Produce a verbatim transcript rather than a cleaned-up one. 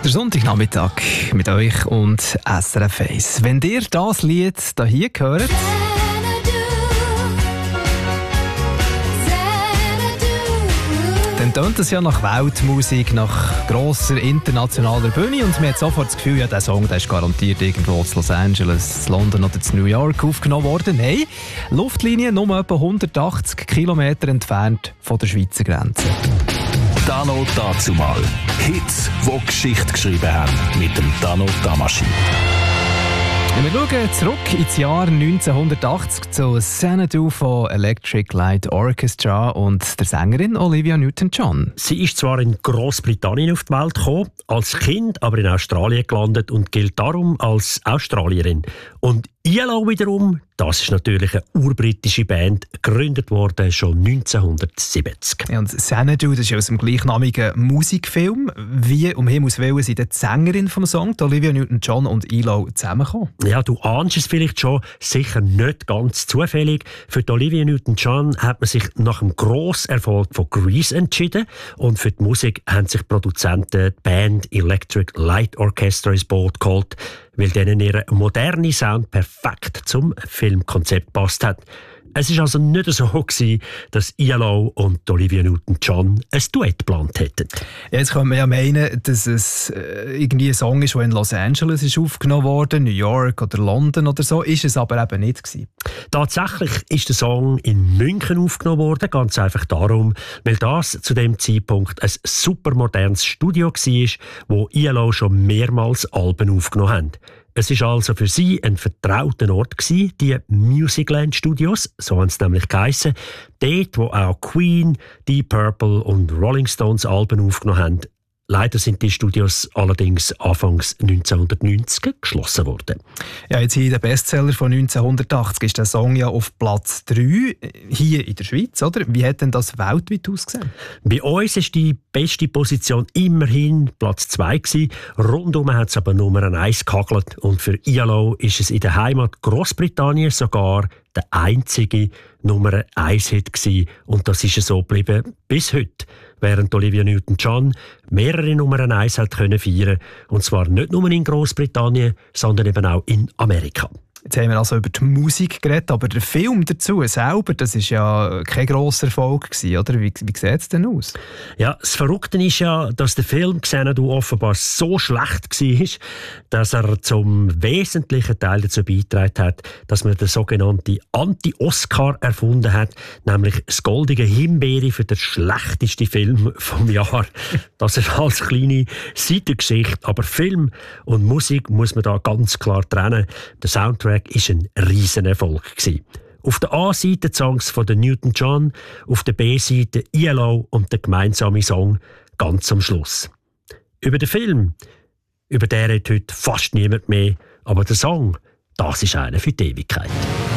Der Sonntagnachmittag mit euch und S R F eins. Wenn ihr das Lied hier hört, dann tönt es ja nach Weltmusik, nach grosser internationaler Bühne und man hat sofort das Gefühl, ja, der Song der ist garantiert irgendwo in Los Angeles, London oder in New York aufgenommen worden. Nein, Luftlinie nur etwa hundertachtzig Kilometer entfernt von der Schweizer Grenze. Dano dazumal. Hits, die Geschichte geschrieben haben mit dem Dano Damaschin. Wir schauen zurück ins Jahr neunzehnhundertachtzig zu Xanadu von Electric Light Orchestra und der Sängerin Olivia Newton-John. Sie ist zwar in Großbritannien auf die Welt gekommen, als Kind aber in Australien gelandet und gilt darum als Australierin. Und I L O wiederum, das ist natürlich eine urbritische Band, gegründet worden schon neunzehnhundertsiebzig. Ja, und Xanadu, das ist aus dem gleichnamigen Musikfilm. Wie um Himmels Willen sind die Sängerin vom Song, die Olivia Newton-John und I L O zusammengekommen? Ja, du ahnst es vielleicht schon, sicher nicht ganz zufällig. Für die Olivia Newton-John hat man sich nach dem grossen Erfolg von Grease entschieden und für die Musik haben sich Produzenten die Band Electric Light Orchestra ins Boot geholt, weil denen ihr moderner Sound perfekt zum Filmkonzept passt hat. Es war also nicht so gewesen, dass I L O und Olivia Newton-John ein Duett geplant hätten. Ja, jetzt könnte man ja meinen, dass es äh, irgendwie ein Song ist, der in Los Angeles ist aufgenommen wurde, New York oder London oder so, ist es aber eben nicht gewesen. Tatsächlich ist der Song in München aufgenommen worden, ganz einfach darum, weil das zu dem Zeitpunkt ein supermodernes Studio war, wo I L O schon mehrmals Alben aufgenommen haben. Es war also für sie ein vertrauter Ort gewesen, die Musicland Studios, so haben sie nämlich geheissen, dort, wo auch Queen, Deep Purple und Rolling Stones Alben aufgenommen haben. Leider sind die Studios allerdings Anfangs neunzehnhundertneunzig geschlossen worden. Ja, jetzt hier der Bestseller von neunzehnhundertachtzig ist der Song ja auf Platz drei, hier in der Schweiz, oder? Wie hat denn das weltweit ausgesehen? Bei uns war die beste Position immerhin Platz zwei gewesen. Rundum hat es aber Nummer eins gehagelt und für I L O ist es in der Heimat Großbritannien sogar der einzige Nummer eins Hit gewesen. Und das ist so geblieben bis heute. Während Olivia Newton-John mehrere Nummer eins hat können feiern, und zwar nicht nur in Großbritannien, sondern eben auch in Amerika. Jetzt haben wir also über die Musik geredet, aber der Film dazu selber, das war ja kein grosser Erfolg gewesen, oder? Wie, wie sieht es denn aus? Ja, das Verrückte ist ja, dass der Film Xanadu offenbar so schlecht war, dass er zum wesentlichen Teil dazu beigetragen hat, dass man den sogenannten Anti-Oscar erfunden hat, nämlich das goldige Himbeere für den schlechtesten Film vom Jahr. Das ist als kleine Seitengeschichte, aber Film und Musik muss man da ganz klar trennen. Der Soundtrack ist ein Riesenerfolg gewesen. Auf der A-Seite die Songs von der Newton-John, auf der B-Seite I L O und der gemeinsame Song ganz am Schluss. Über den Film, über den redet heute fast niemand mehr, aber der Song, das ist einer für die Ewigkeit.